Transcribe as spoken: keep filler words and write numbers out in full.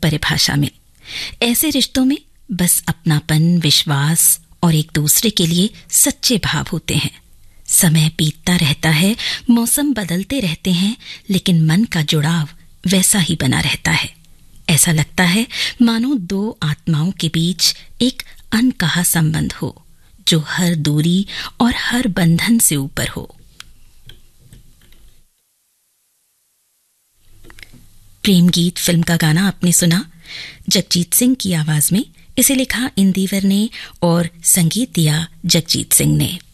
परिभाषा में। ऐसे रिश्तों में बस अपनापन, विश्वास और एक दूसरे के लिए सच्चे भाव होते हैं। समय बीतता रहता है, मौसम बदलते रहते हैं, लेकिन मन का जुड़ाव वैसा ही बना रहता है। ऐसा लगता है मानो दो आत्माओं के बीच एक अनकहा संबंध हो, जो हर दूरी और हर बंधन से ऊपर हो। प्रेम गीत फिल्म का गाना आपने सुना जगजीत सिंह की आवाज में। इसे लिखा इंदिवर ने और संगीत दिया जगजीत सिंह ने।